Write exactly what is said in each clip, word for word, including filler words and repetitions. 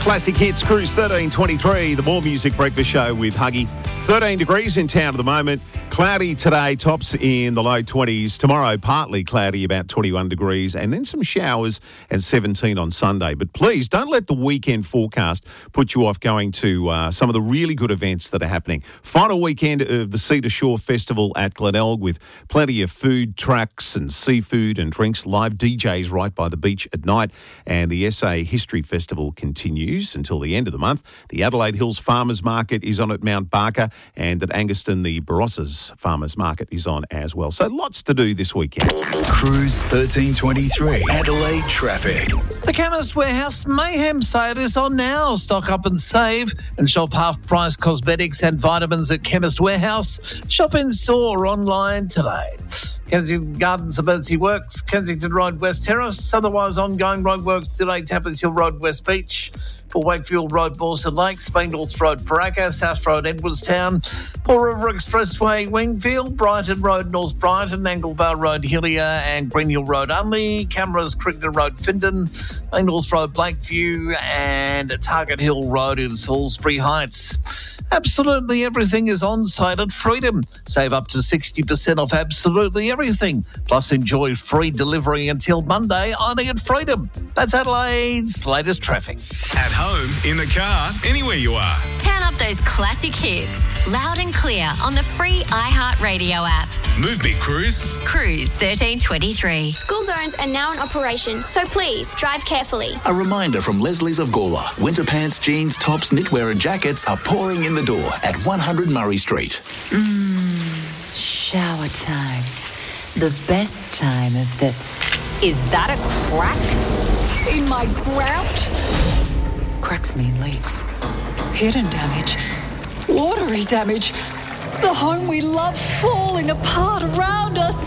Classic Hits, Cruise thirteen twenty-three, the More Music Breakfast Show with Huggy. thirteen degrees in town at the moment. Cloudy today, tops in the low twenties. Tomorrow, partly cloudy, about twenty-one degrees, and then some showers and seventeen on Sunday. But please, don't let the weekend forecast put you off going to uh, some of the really good events that are happening. Final weekend of the Cedar Shore Festival at Glenelg with plenty of food trucks and seafood and drinks, live D Js right by the beach at night, and the S A History Festival continues until the end of the month. The Adelaide Hills Farmers Market is on at Mount Barker, and at Angaston, the Barossas Farmers Market is on as well. So lots to do this weekend. Cruise thirteen twenty-three, Adelaide traffic. The Chemist Warehouse Mayhem sale is on now. Stock up and save and shop half-price cosmetics and vitamins at Chemist Warehouse. Shop in store or online today. Kensington Gardens Emergency Works, Kensington Road West Terrace. Otherwise, ongoing roadworks today, Tappers Hill Road West Beach. For Wakefield Road, Mawson Lake, Spain North Road, Paraka, South Road, Edwardstown, Paul River Expressway, Wingfield, Brighton Road, North Brighton, Anglevale Road, Hillier, and Green Hill Road, Unley, Cameras, Crickner Road, Findon, Main North Road, Blakeview, and Target Hill Road in Salisbury Heights. Absolutely everything is on site at Freedom. Save up to sixty percent off absolutely everything. Plus enjoy free delivery until Monday only at Freedom. That's Adelaide's latest traffic. At home, in the car, anywhere you are. Turn up those classic hits, loud and clear on the free iHeartRadio app. Move Big Cruise. Cruise thirteen twenty-three. School zones are now in operation, so please drive carefully. A reminder from Leslie's of Gawler. Winter pants, jeans, tops, knitwear and jackets are pouring in the door at one hundred Murray Street. Mmm, shower time. The best time of the... Is that a crack in my grout? Cracks mean leaks. Hidden damage. Watery damage. The home we love falling apart around us.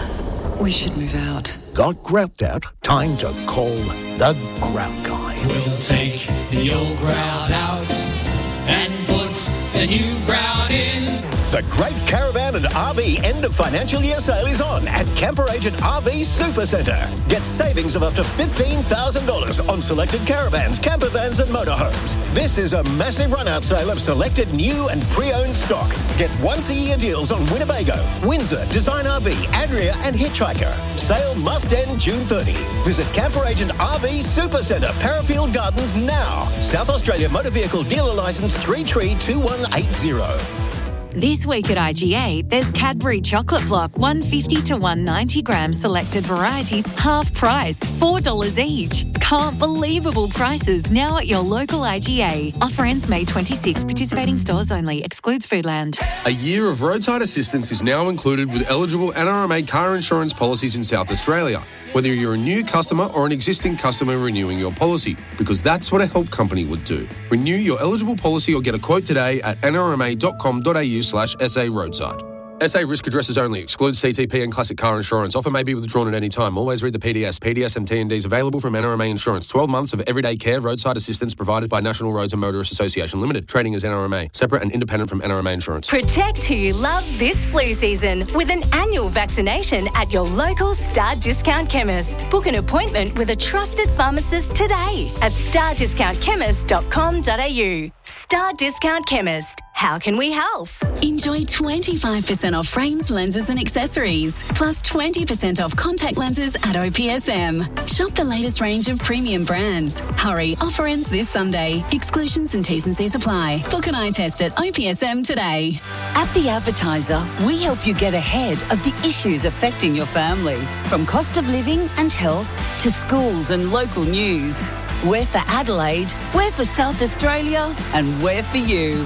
We should move out. Got grout out? Time to call the Grout Guy. We'll take the old grout out and put the new grout in. The Great Caravan and R V end of financial year sale is on at Camper Agent R V Supercentre. Get savings of up to fifteen thousand dollars on selected caravans, camper vans and motorhomes. This is a massive run-out sale of selected new and pre-owned stock. Get once-a-year deals on Winnebago, Windsor, Design R V, Adria and Hitchhiker. Sale must end June thirtieth. Visit Camper Agent R V Supercentre, Parafield Gardens now. South Australia Motor Vehicle Dealer Licence three three two one eight zero. This week at I G A, there's Cadbury Chocolate Block, one fifty to one ninety gram selected varieties, half price, four dollars each. Can't believable prices now at your local I G A. Offer ends May twenty-sixth. Participating stores only. Excludes Foodland. A year of roadside assistance is now included with eligible N R M A car insurance policies in South Australia, whether you're a new customer or an existing customer renewing your policy, because that's what a help company would do. Renew your eligible policy or get a quote today at n r m a dot com dot a u slash S A roadside. S A risk addresses only. Excludes C T P and classic car insurance. Offer may be withdrawn at any time. Always read the P D S. P D S and T and Ds available from N R M A Insurance. twelve months of everyday care roadside assistance provided by National Roads and Motorists Association Limited. Trading as N R M A. Separate and independent from N R M A Insurance. Protect who you love this flu season with an annual vaccination at your local Star Discount Chemist. Book an appointment with a trusted pharmacist today at star discount chemist dot com dot a u. Star Discount Chemist. How can we help? Enjoy twenty-five percent off frames, lenses and accessories, plus twenty percent off contact lenses at O P S M. Shop the latest range of premium brands. Hurry, offer ends this Sunday. Exclusions and T's and C's apply. Book an eye test at O P S M today. At The Advertiser, we help you get ahead of the issues affecting your family, from cost of living and health to schools and local news. We're for Adelaide, we're for South Australia, and we're for you.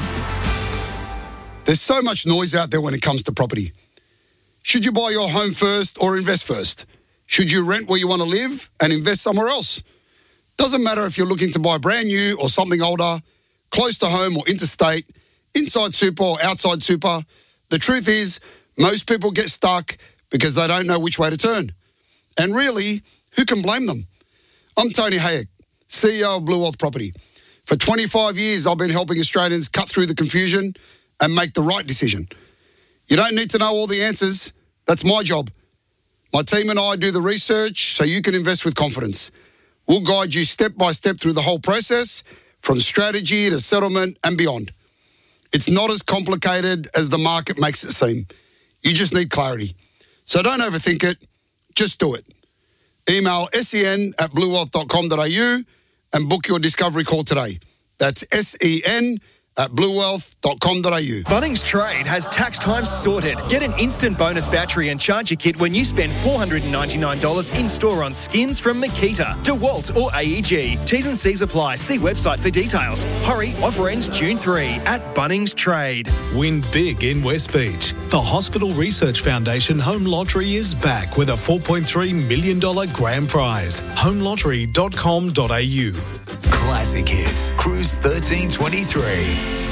There's so much noise out there when it comes to property. Should you buy your home first or invest first? Should you rent where you want to live and invest somewhere else? Doesn't matter if you're looking to buy brand new or something older, close to home or interstate, inside super or outside super. The truth is, most people get stuck because they don't know which way to turn. And really, who can blame them? I'm Tony Hayek, C E O of Blue Wealth Property. For twenty-five years, I've been helping Australians cut through the confusion and make the right decision. You don't need to know all the answers. That's my job. My team and I do the research so you can invest with confidence. We'll guide you step by step through the whole process, from strategy to settlement and beyond. It's not as complicated as the market makes it seem. You just need clarity. So don't overthink it. Just do it. Email sen at bluewealth dot com dot a u and book your discovery call today. That's sen at bluewealth dot com dot a u. Bunnings Trade has tax time sorted. Get an instant bonus battery and charger kit when you spend four hundred ninety-nine dollars in-store on skins from Makita, DeWalt or A E G. T's and C's apply. See website for details. Hurry, offer ends June third at Bunnings Trade. Win big in West Beach. The Hospital Research Foundation Home Lottery is back with a four point three million dollars grand prize. home lottery dot com dot a u. Classic Hits, Cruise thirteen twenty-three.